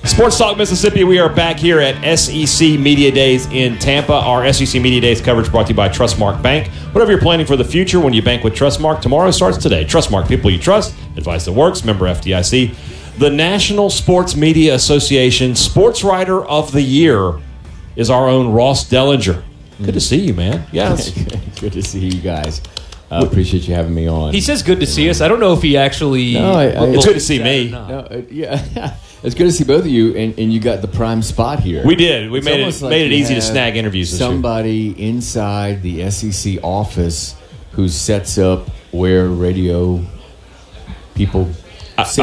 Sports Talk Mississippi, we are back here at SEC Media Days in Tampa. Our SEC Media Days coverage brought to you by Trustmark Bank. Whatever you're planning for the future, when you bank with Trustmark, tomorrow starts today. Trustmark, people you trust, advice that works, member FDIC. The National Sports Media Association Sports Writer of the Year is our own Ross Dellinger. Good to see you, man. Yes. Good to see you guys. I appreciate you having me on. He says good to see us. I don't know if he actually... No, it's good to see me. Yeah. It's good to see both of you, and you got the prime spot here. We did. We made it easy to snag interviews this year. Somebody inside the SEC office who sets up where radio people